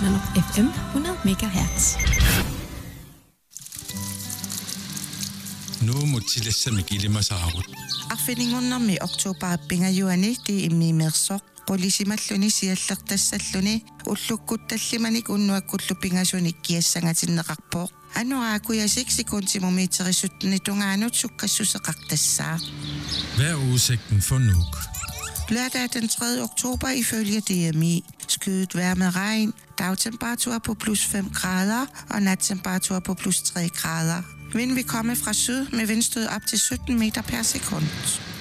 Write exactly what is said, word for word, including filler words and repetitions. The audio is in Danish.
Nano F M hundrede megahertz. Nu må tillæse mig gilde mig saarut. Arfiningunnarmi oktoberapingajuani ti immiimersoq qulisimalluni siallertassalluni ullukkuttallimanik unnuakkullupingasuni kiassangatinneqarpoq anuaakuyasik sekuntimumiiterissutni tungaanut sukkassuseqartassaa. Hvad er udsigten for Nuuk? Lørdag den tredje oktober ifølge D M I. Skyet vejr med regn, dagtemperatur på plus fem grader og nattemperatur på plus tre grader. Vind vil komme fra syd med vindstød op til sytten meter per sekund.